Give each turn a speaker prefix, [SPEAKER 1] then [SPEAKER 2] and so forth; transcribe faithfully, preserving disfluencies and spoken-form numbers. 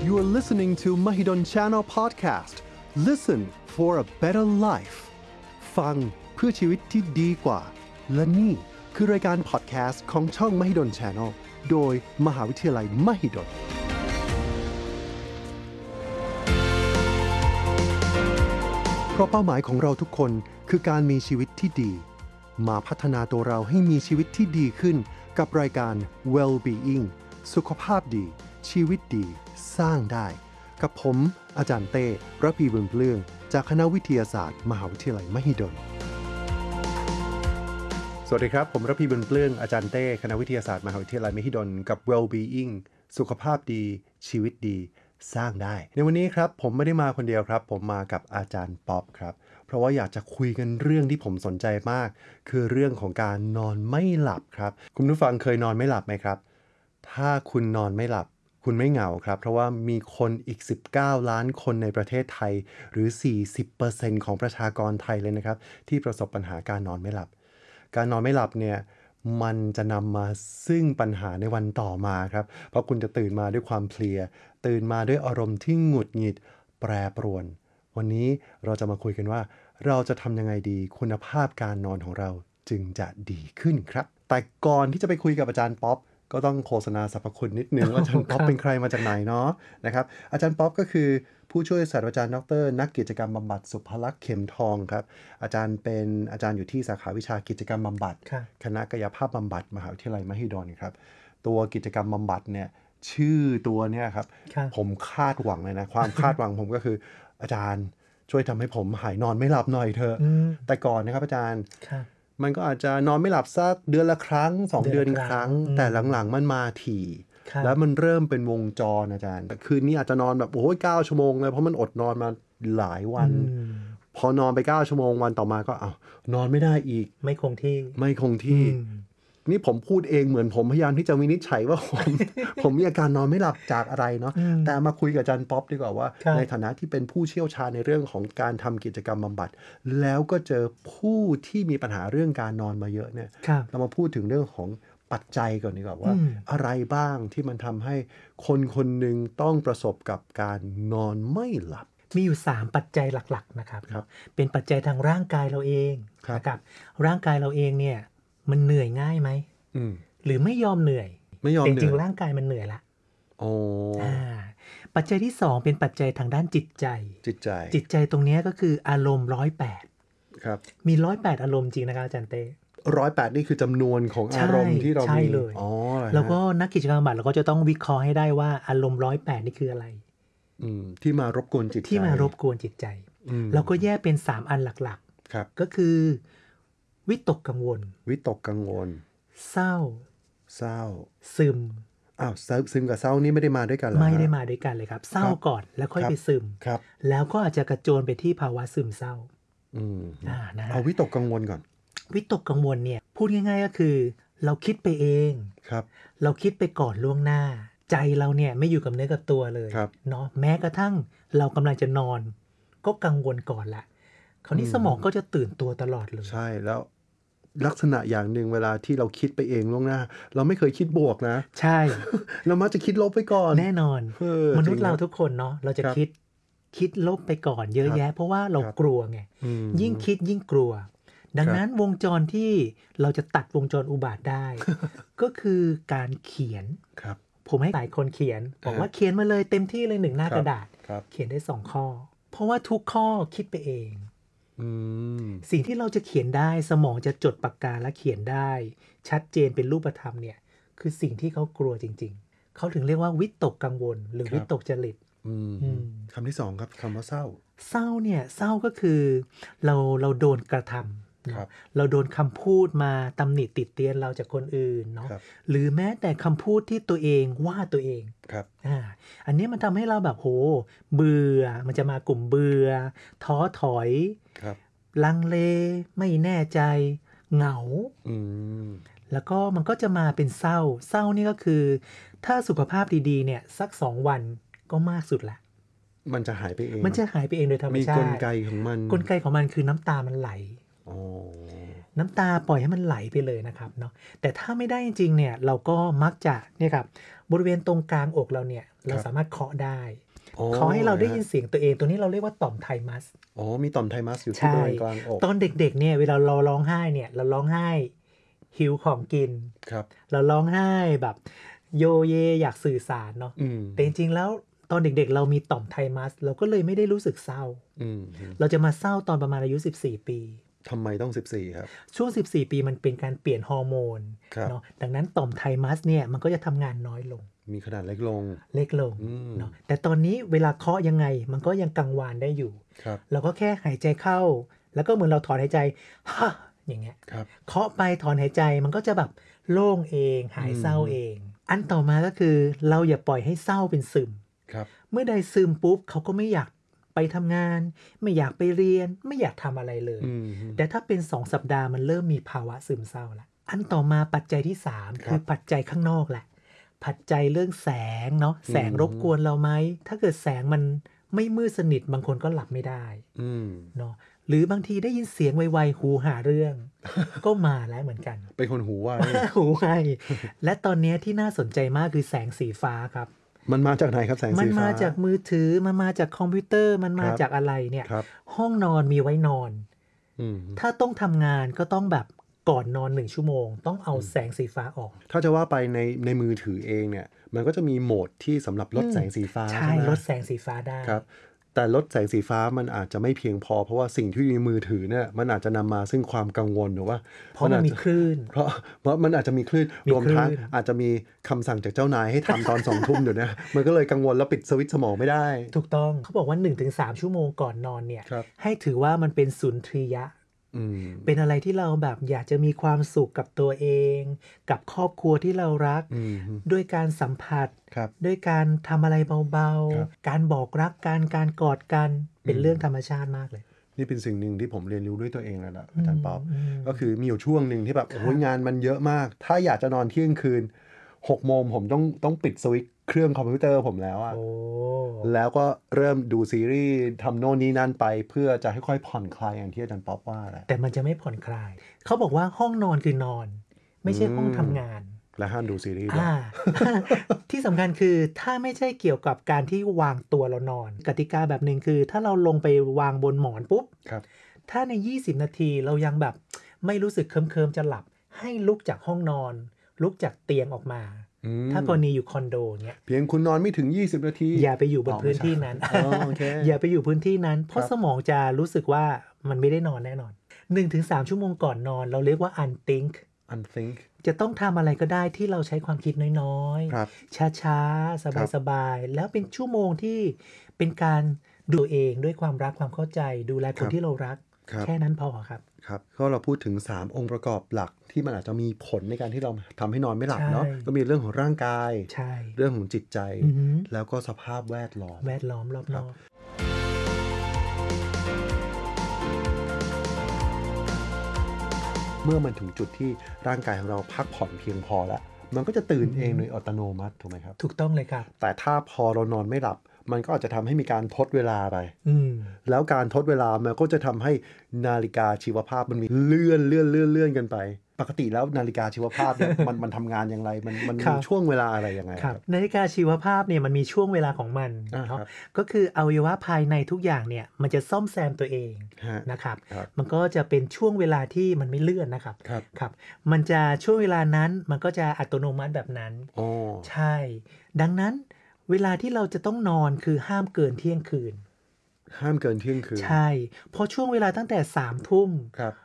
[SPEAKER 1] You are listening to Mahidol Channel Podcast. Listen for a better life. ฟังเพื่อชีวิตที่ดีกว่าและนี่คือรายการ podcast ของช่อง Mahidol Channel โดยมหาวิทยาลัย Mahidolเพราะเป้าหมายของเราทุกคนคือการมีชีวิตที่ดีมาพัฒนาตัวเราให้มีชีวิตที่ดีขึ้นกับรายการ Well-being สุขภาพดีชีวิตดีสร้างได้กับผมอาจารย์เต้ระพีบุญเปลื้องจากคณะวิทยาศาสตร์มหาวิทยาลัยมหิดลสวัสดีครับผมระพีบุญเปลื้องอาจารย์เต้คณะวิทยาศาสตร์มหาวิทยาลัยมหิดลกับ Well-being สุขภาพดีชีวิตดีสร้างได้ในวันนี้ครับผมไม่ได้มาคนเดียวครับผมมากับอาจารย์ป๊อปครับเพราะว่าอยากจะคุยกันเรื่องที่ผมสนใจมากคือเรื่องของการนอนไม่หลับครับคุณผู้ฟังเคยนอนไม่หลับไหมครับถ้าคุณนอนไม่หลับคุณไม่เหงาครับเพราะว่ามีคนอีกสิบเก้าล้านคนในประเทศไทยหรือ สี่สิบเปอร์เซ็นต์ ของประชากรไทยเลยนะครับที่ประสบปัญหาการนอนไม่หลับการนอนไม่หลับเนี่ยมันจะนำมาซึ่งปัญหาในวันต่อมาครับเพราะคุณจะตื่นมาด้วยความเพลียตื่นมาด้วยอารมณ์ที่หงุดหงิดแปรปรวนวันนี้เราจะมาคุยกันว่าเราจะทำยังไงดีคุณภาพการนอนของเราจึงจะดีขึ้นครับแต่ก่อนที่จะไปคุยกับอาจารย์ป๊อปก็ต้องโฆษณาสรรพคุณนิดนึงว่าอาจารย์ป๊อปเป็นใครมาจากไหนเนาะนะครับอาจารย์ป๊อปก็คือผู้ช่วยศาสตราจารย์ดรนักกิจกรรมบำบัดสุภลักษณ์เข็มทองครับอาจารย์เป็นอาจารย์อยู่ที่สาขาวิชากิจกรรมบำบัดคณะกายภาพบำบัดมหาวิทยาลัยมหิดลครับตัวกิจกรรมบำบัดเนี่ยชื่อตัวเนี่ยครับผมคาดหวังเลยนะความคาดหวังผมก็คืออาจารย์ช่วยทำให้ผมหายนอนไม่หลับหน่อยเถอะแต่ก่อนนะครับอาจารย์มันก็อาจจะนอนไม่หลับสักเดือนละครั้งสองเดือนครั้งแต่หลังๆมันมาถี่แล้วมันเริ่มเป็นวงจรอาจารย์แต่คืนนี้อาจจะนอนแบบโอ้ยเก้าชั่วโมงเลยเพราะมันอดนอนมาหลายวันพอนอนไปเก้าชั่วโมงวันต่อมาก็อ้าวนอนไม่ได้อีก
[SPEAKER 2] ไม่คงที่
[SPEAKER 1] ไม่คงที่นี่ผมพูดเองเหมือนผมพยายามที่จะวินิจฉัยว่าผม ผมมีอาการนอนไม่หลับจากอะไรเนาะแต่มาคุยกับอาจารย์ป๊อปดีกว่าว่าในฐานะที่เป็นผู้เชี่ยวชาญในเรื่องของการทำกิจกรรมบำบัดแล้วก็เจอผู้ที่มีปัญหาเรื่องการนอนมาเยอะเนี่ยเรามาพูดถึงเรื่องของปัจจัยก่อนดีกว่าว่าอะไรบ้างที่มันทำให้คนคนหนึ่งต้องประสบกับการนอนไม่หลับ
[SPEAKER 2] มีอยู่สามปัจจัยหลักๆนะครับเป็นปัจจัยทางร่างกายเราเองนะครับร่างกายเราเองเนี่ยมันเหนื่อยง่ายไหมหรือไม่ยอมเหนื่อย
[SPEAKER 1] ไม่ยอมเหนื่อย
[SPEAKER 2] จริงๆร่างกายมันเหนื่อยละ
[SPEAKER 1] โอ้
[SPEAKER 2] อ่าปัจจัยที่สองเป็นปัจจัยทางด้านจิตใจ
[SPEAKER 1] จิตใจ
[SPEAKER 2] จิตใจตรงนี้ก็คืออารมณ์ร้อยแปด
[SPEAKER 1] ครับ
[SPEAKER 2] มีร้อยแปดอารมณ์จริงนะครับอาจารย์เต้
[SPEAKER 1] ร้อยแปดนี่คือจำนวนของอารมณ์ที่เรามี
[SPEAKER 2] เลยอ๋อแล้วก็นักกิจกรรมบำบัดเราก็จะต้องวิเคราะห์ให้ได้ว่าอารมณ์ร้อยแปดนี่คืออะไร
[SPEAKER 1] อืมที่มารบกวนจิตใจ
[SPEAKER 2] ที่มารบกวนจิตใจเราก็แยกเป็นสามอันหลัก
[SPEAKER 1] ๆครับ
[SPEAKER 2] ก็คือวิตกกังวล
[SPEAKER 1] วิตกกังวล
[SPEAKER 2] เศร้า
[SPEAKER 1] เศร้า
[SPEAKER 2] ซึม
[SPEAKER 1] อ้าวซึมกับเศร้านี่ไม่ได้มาด้วยกันเหรอ
[SPEAKER 2] ไม่ได้มาด้วยกันเลยครับเศร้าก่อนแล้วค่อยไปซึม
[SPEAKER 1] ครับ
[SPEAKER 2] แล้วก็อาจจะกระโจนไปที่ภาวะซึมเศร้า
[SPEAKER 1] อืม
[SPEAKER 2] อ่านะ
[SPEAKER 1] เอาวิตกกังวลก่อน
[SPEAKER 2] วิตกกังวลเนี่ยพูดง่ายๆก็คือเราคิดไปเอง
[SPEAKER 1] ครับ
[SPEAKER 2] เราคิดไปก่อนล่วงหน้าใจเราเนี่ยไม่อยู่กับเนื้อกับตัวเลยเนาะแม้กระทั่งเรากำลังจะนอนก็กังวลก่อนละคราวนี้สมองก็จะตื่นตัวตลอดเลย
[SPEAKER 1] ใช่แล้วลักษณะอย่างหนึ่งเวลาที่เราคิดไปเองล่วงหน้าเราไม่เคยคิดบวกนะ
[SPEAKER 2] ใช่
[SPEAKER 1] เรามักจะคิดลบไปก่อน
[SPEAKER 2] แน่นอนมนุษย์เราทุกคนเนาะเราจะคิดคิดลบไปก่อนเยอะแยะเพราะว่าเรากลัวไงยิ่งคิดยิ่งกลัวดังนั้นวงจรที่เราจะตัดวงจรอุบาทได้ ก็คือการเขียนผมให้หลายคนเขียนบอกว่าเขียนมาเลยเต็มที่เลยหนึ่งหน้ากระดาษเขียนได้สองข้อเพราะว่าทุกข้อคิดไปเองสิ่งที่เราจะเขียนได้สมองจะจดปากกาและเขียนได้ชัดเจนเป็นรูปธรรมเนี่ยคือสิ่งที่เขากลัวจริงๆเขาถึงเรียกว่าวิตกกังวลหรือวิตกจริต
[SPEAKER 1] คำที่สองครับคำว่าเศร้า
[SPEAKER 2] เศร้าเนี่ยเศร้าก็คือเราเราโดนกระทำเราโดนคำพูดมาตำหนิติเตียนเราจากคนอื่นเนาะหรือแม้แต่คำพูดที่ตัวเองว่าตัวเอง
[SPEAKER 1] ครับ
[SPEAKER 2] อ่าอันนี้มันทำให้เราแบบโหเบื่อมันจะมากลุ่มเบื่อท้อถอยลังเลไม่แน่ใจเหงาแล้วก็มันก็จะมาเป็นเศร้าเศร้านี่ก็คือถ้าสุขภาพดีๆเนี่ยสักสองวันก็มากสุดละ
[SPEAKER 1] มันจะหายไปเอง
[SPEAKER 2] มันจะหายไปเองโดยธรรมชาติ
[SPEAKER 1] มีกลไกของมัน
[SPEAKER 2] กลไกของมันคือน้ำตามันไหลน้ำตาปล่อยให้มันไหลไปเลยนะครับเนาะแต่ถ้าไม่ได้จริงๆเนี่ยเราก็มักจะเนี่ยครับบริเวณตรงกลางอกเราเนี่ยเราสามารถเคาะได้เคาะให้เราได้ยินเสียงตัวเองตัวนี้เราเรียกว่าต่อมไทมัส
[SPEAKER 1] อ๋อมีต่อมไทมัสอยู่ที่บริเวณกลางอก
[SPEAKER 2] ตอนเด็กๆเนี่ยเวลาเราร้องไห้เนี่ยเราร้องไห้หิวของกิน
[SPEAKER 1] ครับ
[SPEAKER 2] เราร้องไห้แบบโยเยอยากสื่อสารเนาะแต่จริงๆแล้วตอนเด็กๆเรามีต่อมไทมัสเราก็เลยไม่ได้รู้สึกเศร้าเราจะมาเศร้าตอนประมาณอายุสิบสี่ปี
[SPEAKER 1] ทำไมต้องสิบสี่ครับ
[SPEAKER 2] ช่วงสิบสี่ปีมันเป็นการเปลี่ยนฮอร์โมนเนาะดังนั้นต่อมไทมัสเนี่ยมันก็จะทำงานน้อยลง
[SPEAKER 1] มีขนาดเล็กลง
[SPEAKER 2] เล็กลงเนาะแต่ตอนนี้เวลาเคาะยังไงมันก็ยังกังวานได้อยู่เราก็แค่หายใจเข้าแล้วก็เหมือนเราถอนหายใจฮ่าอย่างเงี้ยเคาะไปถอนหายใจมันก็จะแบบโล่งเองหายเศร้าเองอันต่อมาก็คือเราอย่าปล่อยให้เศร้าเป็นซึมเมื่อใดซึมปุ๊บเขาก็ไม่อยากไปทำงานไม่อยากไปเรียนไม่อยากทำอะไรเลยแต่ถ้าเป็นสองสัปดาห์มันเริ่มมีภาวะซึมเศร้าละอันต่อมาปัจจัยที่สามคือปัจจัยข้างนอกแหละปัจจัยเรื่องแสงเนาะแสงรบกวนเราไหมถ้าเกิดแสงมันไม่มืดสนิทบางคนก็หลับไม่ได้เนาะหรือบางทีได้ยินเสียงไวๆหูหาเรื่อง ก็มาแล้วเหมือนกัน
[SPEAKER 1] เป็นคนหูไว
[SPEAKER 2] หูไวและตอนนี้ที่น่าสนใจมากคือแสงสีฟ้าครับ
[SPEAKER 1] มันมาจากไหนครับแสงสีฟ้า
[SPEAKER 2] มันมาจากมือถือมันมาจากคอมพิวเตอร์มันมาจากอะไรเนี่ยห้องนอนมีไว้นอนถ้าต้องทำงานก็ต้องแบบก่อนนอนหนึ่งชั่วโมงต้องเอาแสงสีฟ้าออก
[SPEAKER 1] ถ้าจะว่าไปในในมือถือเองเนี่ยมันก็จะมีโหมดที่สำหรับลดแสงสีฟ้า
[SPEAKER 2] ใช่ลดแสงสีฟ้าได้
[SPEAKER 1] ครับแต่ลดแสงสีฟ้ามันอาจจะไม่เพียงพอเพราะว่าสิ่งที่อยู่ในมือถือเนี่ยมันอาจจะนำมาซึ่งความกังวลหรือว่า
[SPEAKER 2] เพราะมันมีคลื่น
[SPEAKER 1] เพราะเพราะมันอาจจะมีคลื่นรวมทั้งอาจจะมีคำสั่งจากเจ้านายให้ทำตอนสองทุ่มเดี๋ยวนี้มันก็เลยกังวลแล้วปิดสวิตช์สมองไม่ได้
[SPEAKER 2] ถูกต้องเขาบอกว่า หนึ่งถึงสาม ชั่วโมงก่อนนอนเนี่ยให้ถือว่ามันเป็นสุนทรียะเป็นอะไรที่เราแบบอยากจะมีความสุขกับตัวเองกับครอบครัวที่เรารักด้วยการสัมผัสด้วยการทำอะไรเบาๆการบอกรักกันการกอดกันเป็นเรื่องธรรมชาติมากเลย
[SPEAKER 1] นี่เป็นสิ่งหนึ่งที่ผมเรียนรู้ด้วยตัวเองแล้วนะอาจารย์ป๊อปก็คือมีอยู่ช่วงหนึ่งที่แบบโอ้ยงานมันเยอะมากถ้าอยากจะนอนเที่ยงคืนหกโมงผมต้องต้องปิดสวิตช์เครื่องคอมพิวเตอร์ผมแล้วอะแล้วก็เริ่มดูซีรีส์ทำโน่นนี่นั่นไปเพื่อจะค่อยๆผ่อนคลายอย่างที่อาจารย์ป๊อปว่าแหละ
[SPEAKER 2] แต่มันจะไม่ผ่อนคลายเขาบอกว่าห้องนอนคือนอนไม่ใช่ห้องทำงาน
[SPEAKER 1] และห้ามดูซีรีส์
[SPEAKER 2] ที่สำคัญคือถ้าไม่ใช่เกี่ยวกับการที่วางตัวเรานอนกติกาแบบหนึ่งคือถ้าเราลงไปวางบนหมอนปุ๊บถ้าในยี่สิบนาทีเรายังแบบไม่รู้สึกเคิมๆจะหลับให้ลุกจากห้องนอนลุกจากเตียงออกมาถ้ากรณีอยู่คอนโดเงี้ย
[SPEAKER 1] เพียงคุณนอนไม่ถึงยี่สิบนาที
[SPEAKER 2] อย่าไปอยู่บนพื้นที่นั้น อย่าไปอยู่พื้นที่นั้นเพราะสมองจะรู้สึกว่ามันไม่ได้นอนแน่นอน หนึ่งถึงสาม ชั่วโมงก่อนนอนเราเรียกว่า unthink
[SPEAKER 1] unthink
[SPEAKER 2] จะต้องทำอะไรก็ได้ที่เราใช้ความคิดน้อยๆช้าๆสบายๆแล้วเป็นชั่วโมงที่เป็นการดูเองด้วยความรักความเข้าใจดูแลคนที่เรารักแค่นั้นพอครับ
[SPEAKER 1] ครับก็เราพูดถึงสามองค์ประกอบหลักที่มันอาจจะมีผลในการที่เราทำให้นอนไม่หลับเนาะก็มีเรื่องของร่างกายเรื่องของจิตใจแล้วก็สภาพแวดล้อม
[SPEAKER 2] แวดล้อมรอบนอก
[SPEAKER 1] เมื่อมันถึงจุดที่ร่างกายของเราพักผ่อนเพียงพอแล้วมันก็จะตื่นเองโดยอัตโนมัติถูกไหมครับ
[SPEAKER 2] ถูกต้องเลยครับ
[SPEAKER 1] แต่ถ้าพอเรานอนไม่หลับมันก็อาจจะทำให้มีการทดเวลาไปแล้วการทดเวลามันก็จะทำให้นาฬิกาชีวภาพมันมีเลื่อนเลื่อนเลื่อนเลื่อนกันไปปกติแล้วนาฬิกาชีวภาพเนี่ย มันมันทำงานอย่างไรมันมันมีช่วงเวลาอะไรยังไง
[SPEAKER 2] ครับนาฬิกาชีวภาพเนี่ยมันมีช่วงเวลาของมันเนาะก็คืออวัยวะภายในทุกอย่างเนี่ยมันจะซ่อมแซมตัวเองนะครับมันก็จะเป็นช่วงเวลาที่มันไม่เลื่อนนะครับครับมันจะช่วงเวลานั้นมันก็จะอัตโนมัติแบบนั้นใช่ดังนั้นเวลาที่เราจะต้องนอนคือห้ามเกินเที่ยงคืน
[SPEAKER 1] ห้ามเกินเที่ยงคืน
[SPEAKER 2] ใช่พอช่วงเวลาตั้งแต่สามทุ่ม